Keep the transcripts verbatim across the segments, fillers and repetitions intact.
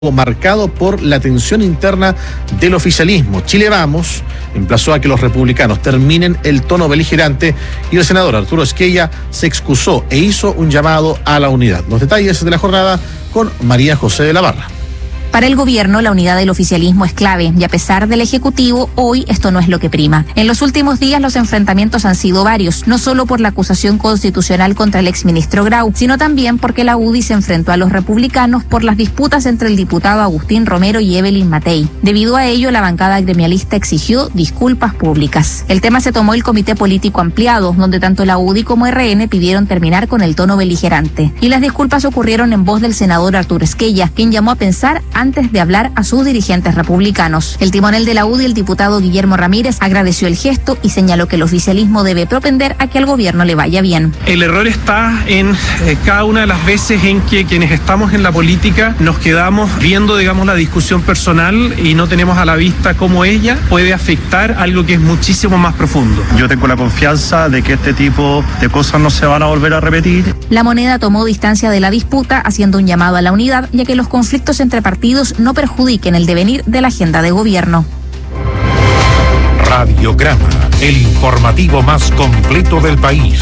marcado por la tensión interna del oficialismo. Chile Vamos emplazó a que los republicanos terminen el tono beligerante y el senador Arturo Esquella se excusó e hizo un llamado a la unidad. Los detalles de la jornada con María José de la Barra. Para el gobierno, la unidad del oficialismo es clave y a pesar del Ejecutivo, hoy esto no es lo que prima. En los últimos días los enfrentamientos han sido varios, no solo por la acusación constitucional contra el exministro Grau, sino también porque la U D I se enfrentó a los republicanos por las disputas entre el diputado Agustín Romero y Evelyn Matei. Debido a ello, la bancada gremialista exigió disculpas públicas. El tema se tomó el Comité Político Ampliado, donde tanto la U D I como R N pidieron terminar con el tono beligerante. Y las disculpas ocurrieron en voz del senador Arturo Esquella, quien llamó a pensar antes de hablar a sus dirigentes republicanos. El timonel de la U D I, el diputado Guillermo Ramírez, agradeció el gesto y señaló que el oficialismo debe propender a que al gobierno le vaya bien. El error está en eh, cada una de las veces en que quienes estamos en la política nos quedamos viendo, digamos, la discusión personal y no tenemos a la vista cómo ella puede afectar algo que es muchísimo más profundo. Yo tengo la confianza de que este tipo de cosas no se van a volver a repetir. La Moneda tomó distancia de la disputa, haciendo un llamado a la unidad y a que los conflictos entre partidos no perjudiquen el devenir de la agenda de gobierno. Radiograma, el informativo más completo del país.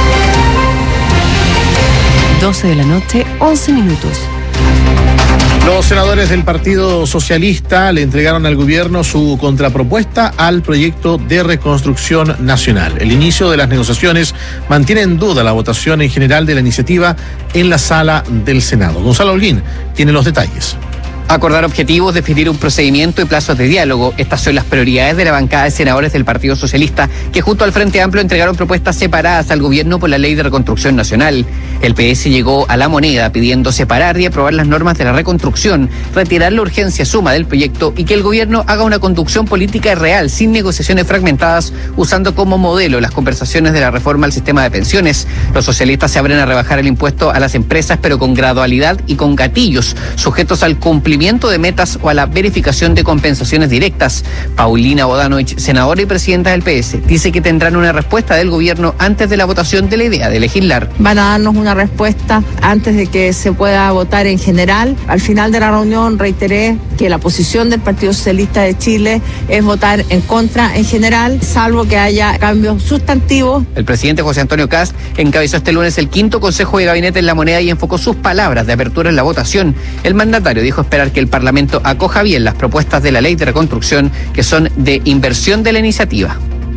doce de la noche, once minutos. Los senadores del Partido Socialista le entregaron al gobierno su contrapropuesta al proyecto de reconstrucción nacional. El inicio de las negociaciones mantiene en duda la votación en general de la iniciativa en la sala del Senado. Gonzalo Holguín tiene los detalles. Acordar objetivos, definir un procedimiento y plazos de diálogo. Estas son las prioridades de la bancada de senadores del Partido Socialista, que junto al Frente Amplio entregaron propuestas separadas al gobierno por la Ley de Reconstrucción Nacional. El P S llegó a la Moneda pidiendo separar y aprobar las normas de la reconstrucción, retirar la urgencia suma del proyecto y que el gobierno haga una conducción política real, sin negociaciones fragmentadas, usando como modelo las conversaciones de la reforma al sistema de pensiones. Los socialistas se abren a rebajar el impuesto a las empresas, pero con gradualidad y con gatillos, sujetos al cumplimiento de metas o a la verificación de compensaciones directas. Paulina Bodanovich, senadora y presidenta del P S, dice que tendrán una respuesta del gobierno antes de la votación de la idea de legislar. Van a darnos una respuesta antes de que se pueda votar en general. Al final de la reunión reiteré que la posición del Partido Socialista de Chile es votar en contra en general, salvo que haya cambios sustantivos. El presidente José Antonio Kast encabezó este lunes el quinto Consejo de Gabinete en la Moneda y enfocó sus palabras de apertura en la votación. El mandatario dijo esperar que el Parlamento acoja bien las propuestas de la Ley de Reconstrucción, que son de inversión de la iniciativa.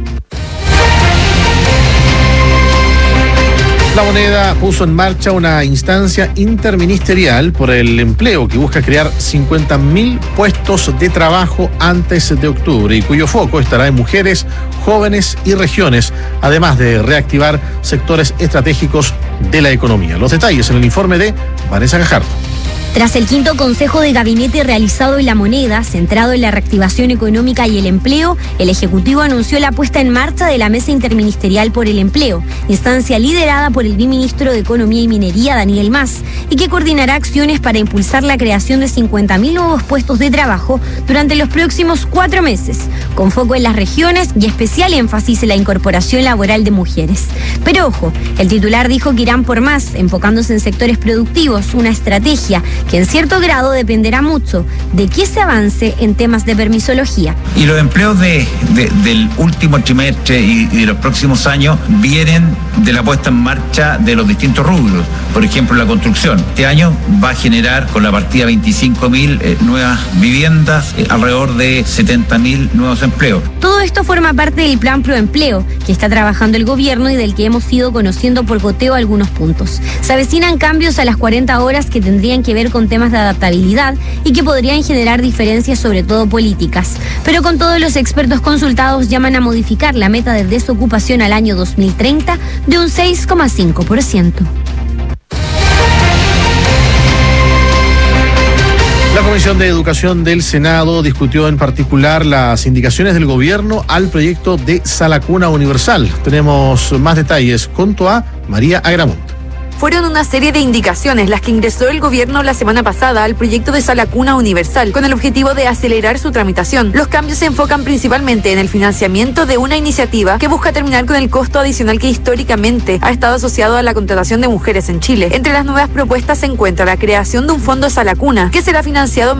La Moneda puso en marcha una instancia interministerial por el empleo que busca crear cincuenta mil puestos de trabajo antes de octubre y cuyo foco estará en mujeres, jóvenes y regiones, además de reactivar sectores estratégicos de la economía. Los detalles en el informe de Vanessa Gajardo. Tras el quinto Consejo de Gabinete realizado en La Moneda, centrado en la reactivación económica y el empleo, el Ejecutivo anunció la puesta en marcha de la Mesa Interministerial por el Empleo, instancia liderada por el viceministro de Economía y Minería, Daniel Mas, y que coordinará acciones para impulsar la creación de cincuenta mil nuevos puestos de trabajo durante los próximos cuatro meses, con foco en las regiones y especial énfasis en la incorporación laboral de mujeres. Pero ojo, el titular dijo que irán por más, enfocándose en sectores productivos, una estrategia que en cierto grado dependerá mucho de que se avance en temas de permisología. Y los empleos de, de, del último trimestre y, y de los próximos años vienen de la puesta en marcha de los distintos rubros. Por ejemplo, la construcción. Este año va a generar con la partida veinticinco mil eh, nuevas viviendas, eh, alrededor de setenta mil nuevos empleos. Todo esto forma parte del Plan Proempleo, que está trabajando el gobierno y del que hemos ido conociendo por goteo algunos puntos. Se avecinan cambios a las cuarenta horas que tendrían que ver con temas de adaptabilidad y que podrían generar diferencias, sobre todo políticas. Pero con todos los expertos consultados llaman a modificar la meta de desocupación al año dos mil treinta de un seis coma cinco por ciento. La Comisión de Educación del Senado discutió en particular las indicaciones del gobierno al proyecto de Sala Cuna Universal. Tenemos más detalles junto a María Agramonte. fueron una serie de indicaciones las que ingresó el gobierno la semana pasada al proyecto de Sala Cuna Universal, con el objetivo de acelerar su tramitación. Los cambios se enfocan principalmente en el financiamiento de una iniciativa que busca terminar con el costo adicional que históricamente ha estado asociado a la contratación de mujeres en Chile. Entre las nuevas propuestas se encuentra la creación de un fondo Sala Cuna, que será financiado